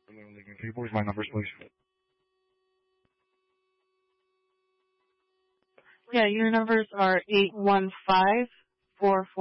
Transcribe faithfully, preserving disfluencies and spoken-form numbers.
Hello, Leaving People. Is my numbers, please? Yeah, your numbers are eight one five four four.